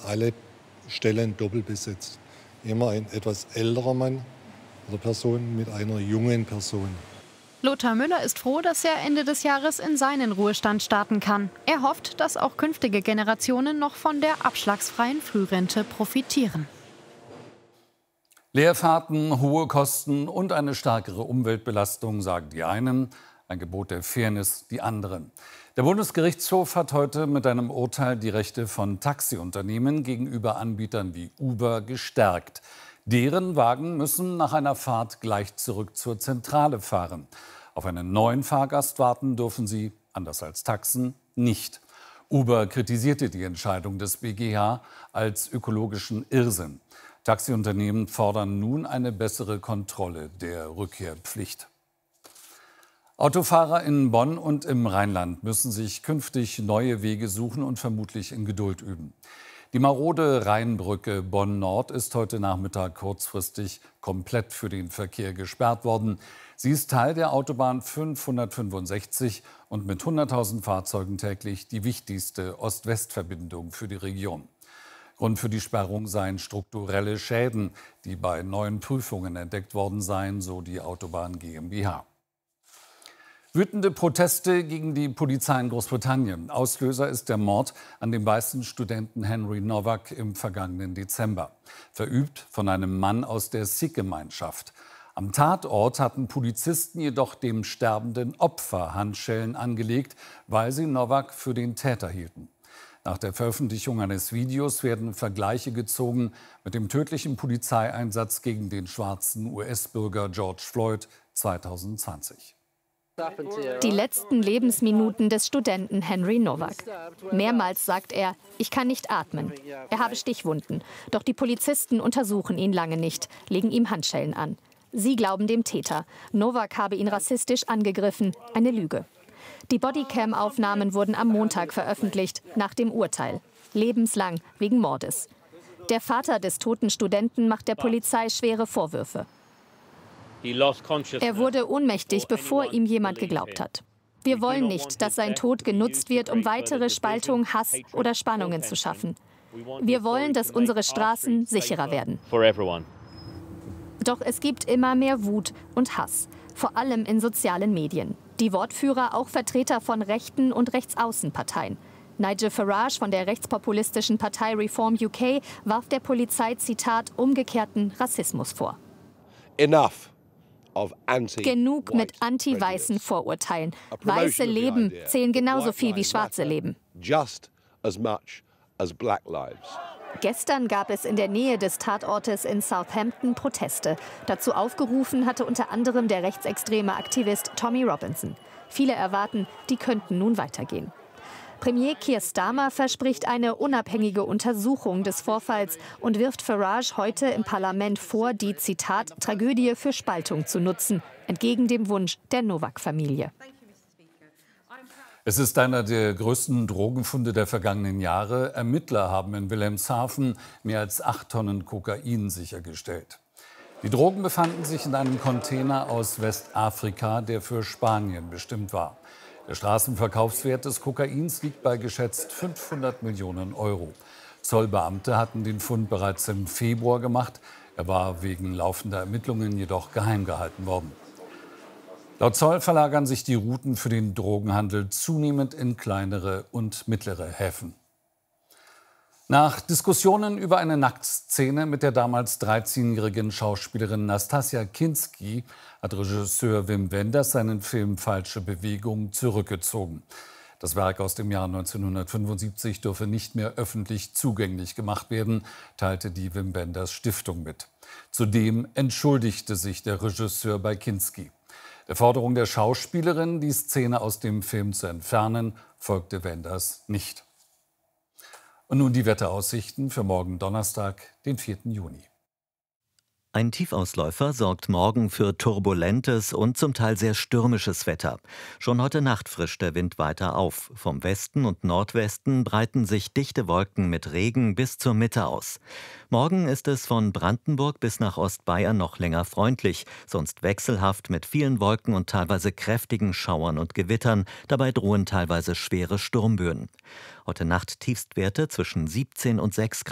alle Stellen doppelt besetzt. Immer ein etwas älterer Mann oder Person mit einer jungen Person. Lothar Müller ist froh, dass er Ende des Jahres in seinen Ruhestand starten kann. Er hofft, dass auch künftige Generationen noch von der abschlagsfreien Frührente profitieren. Leerfahrten, hohe Kosten und eine stärkere Umweltbelastung, sagen die einen, ein Gebot der Fairness die anderen. Der Bundesgerichtshof hat heute mit einem Urteil die Rechte von Taxiunternehmen gegenüber Anbietern wie Uber gestärkt. Deren Wagen müssen nach einer Fahrt gleich zurück zur Zentrale fahren. Auf einen neuen Fahrgast warten dürfen sie, anders als Taxen, nicht. Uber kritisierte die Entscheidung des BGH als ökologischen Irrsinn. Taxiunternehmen fordern nun eine bessere Kontrolle der Rückkehrpflicht. Autofahrer in Bonn und im Rheinland müssen sich künftig neue Wege suchen und vermutlich in Geduld üben. Die marode Rheinbrücke Bonn-Nord ist heute Nachmittag kurzfristig komplett für den Verkehr gesperrt worden. Sie ist Teil der Autobahn 565 und mit 100.000 Fahrzeugen täglich die wichtigste Ost-West-Verbindung für die Region. Grund für die Sperrung seien strukturelle Schäden, die bei neuen Prüfungen entdeckt worden seien, so die Autobahn GmbH. Wütende Proteste gegen die Polizei in Großbritannien. Auslöser ist der Mord an dem weißen Studenten Henry Nowak im vergangenen Dezember. Verübt von einem Mann aus der Sikh-Gemeinschaft. Am Tatort hatten Polizisten jedoch dem sterbenden Opfer Handschellen angelegt, weil sie Nowak für den Täter hielten. Nach der Veröffentlichung eines Videos werden Vergleiche gezogen mit dem tödlichen Polizeieinsatz gegen den schwarzen US-Bürger George Floyd 2020. Die letzten Lebensminuten des Studenten Henry Nowak. Mehrmals sagt er, ich kann nicht atmen. Er habe Stichwunden. Doch die Polizisten untersuchen ihn lange nicht, legen ihm Handschellen an. Sie glauben dem Täter. Nowak habe ihn rassistisch angegriffen. Eine Lüge. Die Bodycam-Aufnahmen wurden am Montag veröffentlicht, nach dem Urteil. Lebenslang wegen Mordes. Der Vater des toten Studenten macht der Polizei schwere Vorwürfe. Er wurde ohnmächtig, bevor ihm jemand geglaubt hat. Wir wollen nicht, dass sein Tod genutzt wird, um weitere Spaltung, Hass oder Spannungen zu schaffen. Wir wollen, dass unsere Straßen sicherer werden. Doch es gibt immer mehr Wut und Hass, vor allem in sozialen Medien. Die Wortführer auch Vertreter von rechten und Rechtsaußenparteien. Nigel Farage von der rechtspopulistischen Partei Reform UK warf der Polizei, Zitat, umgekehrten Rassismus vor. Genug mit anti-weißen Vorurteilen. Weiße Leben zählen genauso viel wie schwarze Leben. Gestern gab es in der Nähe des Tatortes in Southampton Proteste. Dazu aufgerufen hatte unter anderem der rechtsextreme Aktivist Tommy Robinson. Viele erwarten, die könnten nun weitergehen. Premier Keir Starmer verspricht eine unabhängige Untersuchung des Vorfalls und wirft Farage heute im Parlament vor, die, Zitat, Tragödie für Spaltung zu nutzen, entgegen dem Wunsch der Nowak-Familie. Es ist einer der größten Drogenfunde der vergangenen Jahre. Ermittler haben in Wilhelmshaven mehr als 8 Tonnen Kokain sichergestellt. Die Drogen befanden sich in einem Container aus Westafrika, der für Spanien bestimmt war. Der Straßenverkaufswert des Kokains liegt bei geschätzt 500 Millionen Euro. Zollbeamte hatten den Fund bereits im Februar gemacht. Er war wegen laufender Ermittlungen jedoch geheim gehalten worden. Laut Zoll verlagern sich die Routen für den Drogenhandel zunehmend in kleinere und mittlere Häfen. Nach Diskussionen über eine Nacktszene mit der damals 13-jährigen Schauspielerin Nastassja Kinski hat Regisseur Wim Wenders seinen Film Falsche Bewegung zurückgezogen. Das Werk aus dem Jahr 1975 dürfe nicht mehr öffentlich zugänglich gemacht werden, teilte die Wim Wenders Stiftung mit. Zudem entschuldigte sich der Regisseur bei Kinski. Der Forderung der Schauspielerin, die Szene aus dem Film zu entfernen, folgte Wenders nicht. Und nun die Wetteraussichten für morgen Donnerstag, den 4. Juni. Ein Tiefausläufer sorgt morgen für turbulentes und zum Teil sehr stürmisches Wetter. Schon heute Nacht frischt der Wind weiter auf. Vom Westen und Nordwesten breiten sich dichte Wolken mit Regen bis zur Mitte aus. Morgen ist es von Brandenburg bis nach Ostbayern noch länger freundlich, sonst wechselhaft mit vielen Wolken und teilweise kräftigen Schauern und Gewittern. Dabei drohen teilweise schwere Sturmböen. Heute Nacht Tiefstwerte zwischen 17 und 6 Grad.